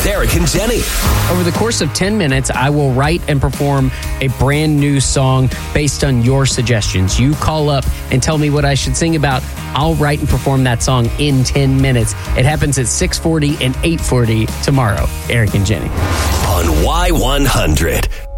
with Eric and Jenny. Over the course of 10 minutes, I will write and perform a brand new song based on your suggestions. You call up and tell me what I should sing about. I'll write and perform that song in 10 minutes. It happens at 6:40 and 8:40 tomorrow. Eric and Jenny. On Y100.